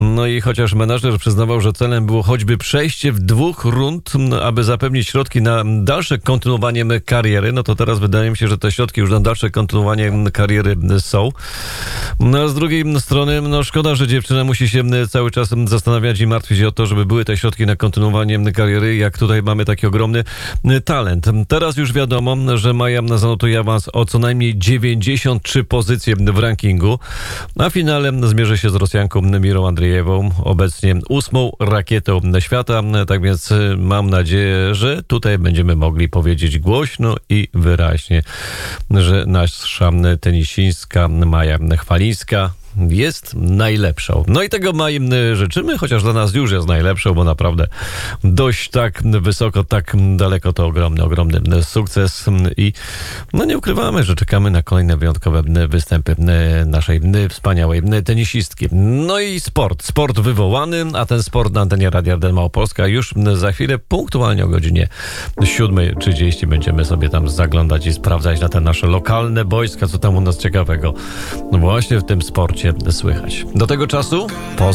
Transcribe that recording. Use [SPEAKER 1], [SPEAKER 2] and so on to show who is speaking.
[SPEAKER 1] No i chociaż menadżer przyznawał, że celem było choćby przejście w 2 rund, aby zapewnić środki na dalsze kontynuowanie kariery, no to teraz wydaje mi się, że te środki już na dalsze kontynuowanie kariery są. No a z drugiej strony, no szkoda, że dziewczyna musi się cały czas zastanawiać i martwić o to, żeby były te środki na kontynuowanie kariery, jak tutaj mamy taki ogromny talent. Teraz już wiadomo, że Maja zanotuje awans o co najmniej 93 pozycje w rankingu. Na finale zmierzy się z Rosjanką Mirą Andrzejewą, obecnie 8. rakietą świata. Tak więc mam nadzieję, że tutaj będziemy mogli powiedzieć głośno i wyraźnie, że nasza tenisistka Maja Chwalińska jest najlepszą. No i tego Mai życzymy, chociaż dla nas już jest najlepszą, bo naprawdę dość tak wysoko, tak daleko to ogromny sukces i no nie ukrywamy, że czekamy na kolejne wyjątkowe występy naszej wspaniałej tenisistki. No i sport wywołany, a ten sport na antenie Radia RDN Małopolska już za chwilę punktualnie o godzinie 7:30 będziemy sobie tam zaglądać i sprawdzać na te nasze lokalne boiska, co tam u nas ciekawego właśnie w tym sporcie słychać. Do tego czasu